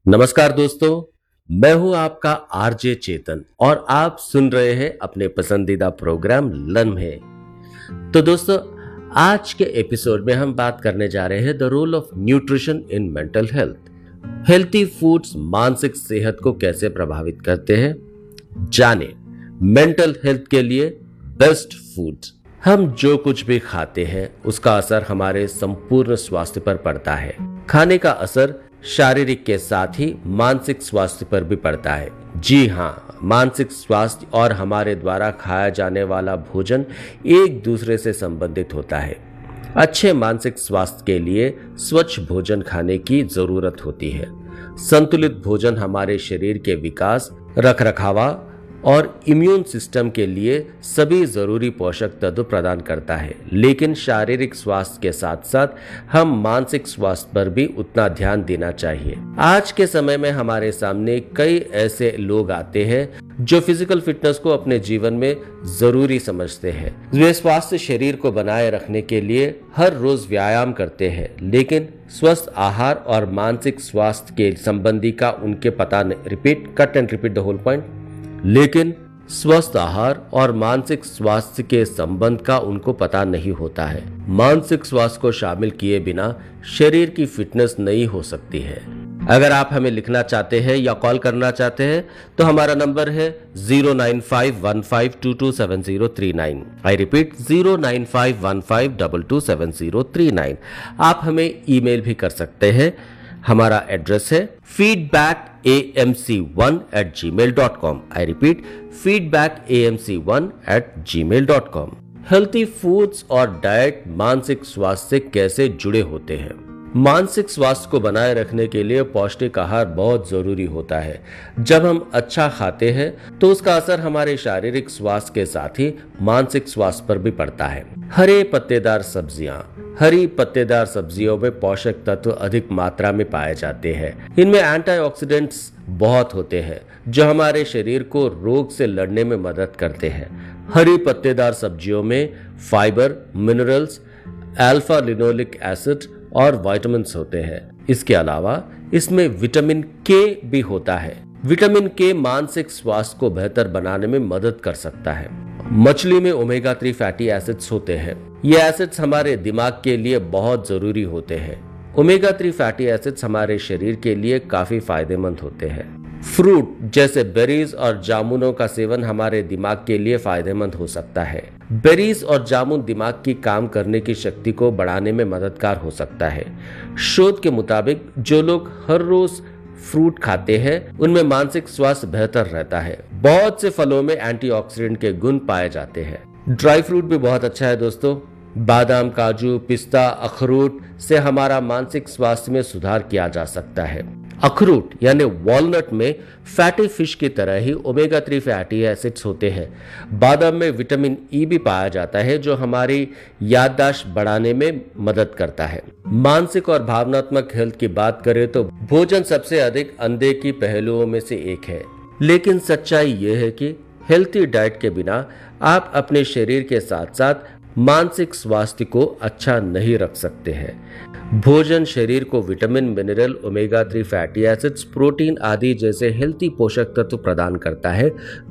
नमस्कार दोस्तों, मैं हूं आपका आरजे चेतन और आप सुन रहे हैं अपने पसंदीदा प्रोग्राम लम्हे। तो दोस्तों, आज के एपिसोड में हम बात करने जा रहे हैं the role of nutrition in mental health. Healthy foods मानसिक सेहत को कैसे प्रभावित करते हैं, जाने मेंटल हेल्थ के लिए बेस्ट फूड्स। हम जो कुछ भी खाते हैं उसका असर हमारे संपूर्ण स्वास्थ्य पर पड़ता है। खाने का असर शारीरिक के साथ ही मानसिक स्वास्थ्य पर भी पड़ता है। जी हाँ, मानसिक स्वास्थ्य और हमारे द्वारा खाया जाने वाला भोजन एक दूसरे से संबंधित होता है। अच्छे मानसिक स्वास्थ्य के लिए स्वच्छ भोजन खाने की जरूरत होती है। संतुलित भोजन हमारे शरीर के विकास, रखरखाव और इम्यून सिस्टम के लिए सभी जरूरी पोषक तत्व प्रदान करता है, लेकिन शारीरिक स्वास्थ्य के साथ साथ हम मानसिक स्वास्थ्य पर भी उतना ध्यान देना चाहिए। आज के समय में हमारे सामने कई ऐसे लोग आते हैं जो फिजिकल फिटनेस को अपने जीवन में जरूरी समझते हैं। वे स्वस्थ शरीर को बनाए रखने के लिए हर रोज व्यायाम करते हैं, लेकिन स्वस्थ आहार और मानसिक स्वास्थ्य के संबंधी का उनके पता नहीं। Repeat, cut and repeat the whole point. लेकिन स्वस्थ आहार और मानसिक स्वास्थ्य के संबंध का उनको पता नहीं होता है। मानसिक स्वास्थ्य को शामिल किए बिना शरीर की फिटनेस नहीं हो सकती है। अगर आप हमें लिखना चाहते हैं या कॉल करना चाहते हैं तो हमारा नंबर है 09515227039। I repeat, 09515227039। आप हमें ईमेल भी कर सकते हैं। हमारा एड्रेस है feedbackAMC1@gmail.com। I repeat, feedbackAMC1@gmail.com। Healthy foods और डाइट मानसिक स्वास्थ्य से कैसे जुड़े होते हैं? मानसिक स्वास्थ्य को बनाए रखने के लिए पौष्टिक आहार बहुत जरूरी होता है। जब हम अच्छा खाते हैं तो उसका असर हमारे शारीरिक स्वास्थ्य के साथ ही मानसिक स्वास्थ्य पर भी पड़ता है। हरी पत्तेदार सब्जियों में पोषक तत्व अधिक मात्रा में पाए जाते हैं। इनमें एंटीऑक्सीडेंट्स बहुत होते हैं जो हमारे शरीर को रोग से लड़ने में मदद करते हैं। हरी पत्तेदार सब्जियों में fibre, minerals, alpha linoleic acid और विटामिन्स होते हैं। इसके अलावा इसमें विटामिन के भी होता है। विटामिन के मानसिक स्वास्थ्य को बेहतर बनाने में मदद कर सकता है। मछली में ओमेगा 3 फैटी एसिड्स होते हैं। ये एसिड्स हमारे दिमाग के लिए बहुत जरूरी होते हैं। ओमेगा 3 फैटी एसिड्स हमारे शरीर के लिए काफी फायदेमंद होते हैं। फ्रूट जैसे बेरीज और जामुनों का सेवन हमारे दिमाग के लिए फायदेमंद हो सकता है। बेरीज और जामुन दिमाग की काम करने की शक्ति को बढ़ाने में मददगार हो सकता है। शोध के मुताबिक जो लोग हर रोज फ्रूट खाते हैं उनमें मानसिक स्वास्थ्य बेहतर रहता है। बहुत से फलों में एंटीऑक्सीडेंट के गुण पाए जाते हैं। ड्राई फ्रूट भी बहुत अच्छा है दोस्तों। बादाम, काजू, पिस्ता, अखरोट से हमारा मानसिक स्वास्थ्य में सुधार किया जा सकता है। अखरोट यानी वॉलनट में फैटी फिश की तरह ही ओमेगा 3 फैटी एसिड्स होते हैं। बादाम में विटामिन ई भी पाया जाता है जो हमारी याददाश्त बढ़ाने में मदद करता है। मानसिक और भावनात्मक हेल्थ की बात करें तो भोजन सबसे अधिक अनदेखी पहलुओं में से एक है, लेकिन सच्चाई यह है कि हेल्थी डाइट के बिना आप अपने शरीर के साथ साथ मानसिक स्वास्थ्य को अच्छा नहीं रख सकते हैं। भोजन शरीर को vitamin, mineral, omega 3 fatty acids, protein आदि जैसे हेल्थी पोषक तत्व प्रदान करता है